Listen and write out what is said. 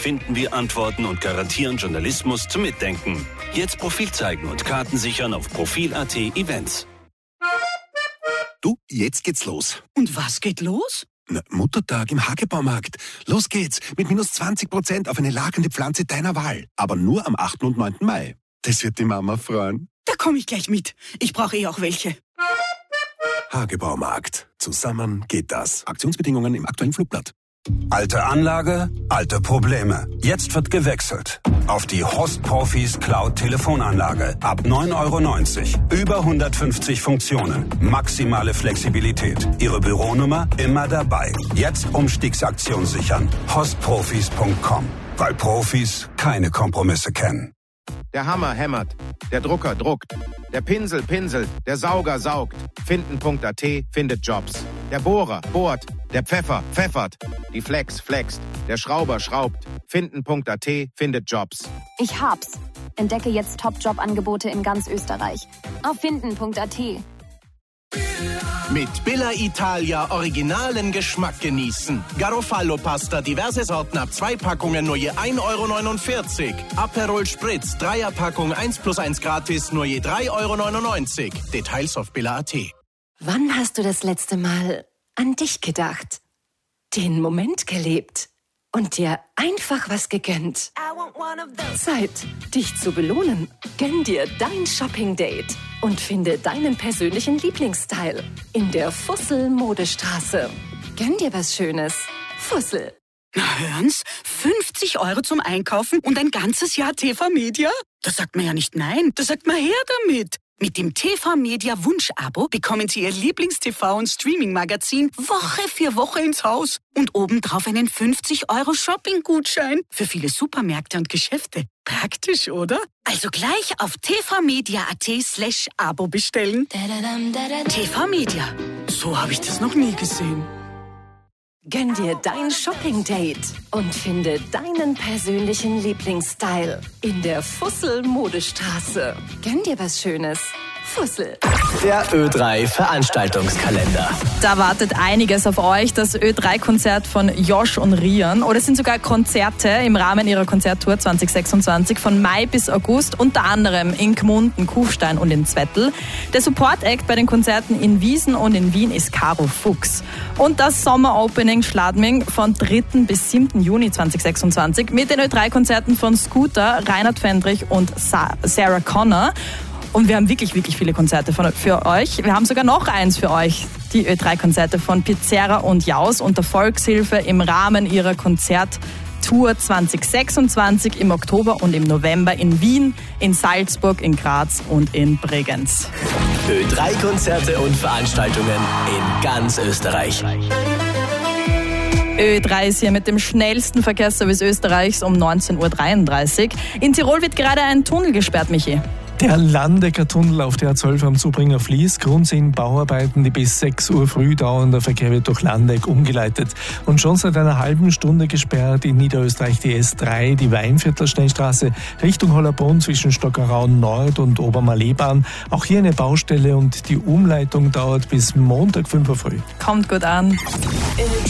finden wir Antworten und garantieren Journalismus zum Mitdenken. Jetzt Profil zeigen und Karten sichern auf Profil.at Events. Du, jetzt geht's los. Und was geht los? Na, Muttertag im Hagebaumarkt. Los geht's mit minus 20% auf eine lagernde Pflanze deiner Wahl. Aber nur am 8. und 9. Mai. Das wird die Mama freuen. Da komme ich gleich mit. Ich brauche auch welche. Hagebaumarkt. Zusammen geht das. Aktionsbedingungen im aktuellen Flugblatt. Alte Anlage, alte Probleme. Jetzt wird gewechselt. Auf die Host Profis Cloud Telefonanlage. Ab 9,90 €. Über 150 Funktionen. Maximale Flexibilität. Ihre Büronummer immer dabei. Jetzt Umstiegsaktion sichern. hostprofis.com. Weil Profis keine Kompromisse kennen. Der Hammer hämmert, der Drucker druckt, der Pinsel pinselt, der Sauger saugt. Finden.at findet Jobs. Der Bohrer bohrt, der Pfeffer pfeffert, die Flex flext, der Schrauber schraubt. Finden.at findet Jobs. Ich hab's. Entdecke jetzt Top-Job-Angebote in ganz Österreich. Auf Finden.at. Mit Billa Italia originalen Geschmack genießen. Garofalo-Pasta, diverse Sorten ab 2 Packungen nur je 1,49 €. Aperol Spritz, 3er-Packung 1+1 gratis nur je 3,99 €. Details auf Billa.at. Wann hast du das letzte Mal an dich gedacht? Den Moment gelebt? Und dir einfach was gegönnt? Zeit, dich zu belohnen. Gönn dir dein Shopping-Date und finde deinen persönlichen Lieblingsstyle in der Fussel-Modestraße. Gönn dir was Schönes. Fussel. Na hören's, 50 € zum Einkaufen und ein ganzes Jahr TV-Media? Da sagt man ja nicht nein, da sagt man her damit. Mit dem TV-Media-Wunsch-Abo bekommen Sie Ihr Lieblings-TV- und Streaming-Magazin Woche für Woche ins Haus und obendrauf einen 50 € Shopping-Gutschein für viele Supermärkte und Geschäfte. Praktisch, oder? Also gleich auf tvmedia.at/Abo bestellen. TV-Media. So habe ich das noch nie gesehen. Gönn dir dein Shopping-Date und finde deinen persönlichen Lieblingsstyle in der Fussel-Modestraße. Gönn dir was Schönes. Fussel. Der Ö3 Veranstaltungskalender. Da wartet einiges auf euch. Das Ö3-Konzert von Josh und Rian. Oder es sind sogar Konzerte im Rahmen ihrer Konzerttour 2026 von Mai bis August. Unter anderem in Gmunden, Kufstein und in Zwettl. Der Support-Act bei den Konzerten in Wiesen und in Wien ist Caro Fuchs. Und das Sommer-Opening Schladming von 3. bis 7. Juni 2026 mit den Ö3-Konzerten von Scooter, Reinhard Fendrich und Sarah Connor. Und wir haben wirklich, wirklich viele Konzerte für euch. Wir haben sogar noch eins für euch. Die Ö3-Konzerte von Pizzerra und Jaus und der Volkshilfe im Rahmen ihrer Konzerttour 2026 im Oktober und im November in Wien, in Salzburg, in Graz und in Bregenz. Ö3-Konzerte und Veranstaltungen in ganz Österreich. Ö3 ist hier mit dem schnellsten Verkehrsservice Österreichs um 19:33 Uhr. In Tirol wird gerade ein Tunnel gesperrt, Michi. Der Landecker Tunnel auf der A12 am Zubringer Fließ. Grund sind Bauarbeiten, die bis 6 Uhr früh dauern. Der Verkehr wird durch Landeck umgeleitet. Und schon seit einer halben Stunde gesperrt in Niederösterreich die S3, die Weinviertler Schnellstraße Richtung Hollerbrunn zwischen Stockerau Nord und Obermalleebahn. Auch hier eine Baustelle und die Umleitung dauert bis Montag 5 Uhr früh. Kommt gut an.